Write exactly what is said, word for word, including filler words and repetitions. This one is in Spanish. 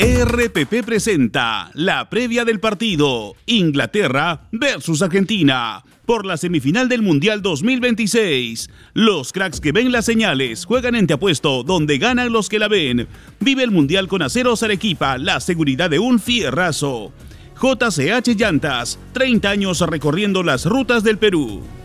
R P P presenta la previa del partido Inglaterra versus Argentina por la semifinal del Mundial dos mil veintiséis. Los cracks que ven las señales juegan en Te Apuesto, donde ganan los que la ven. Vive el Mundial con Aceros Arequipa, la seguridad de un fierrazo. J C H Llantas, treinta años recorriendo las rutas del Perú.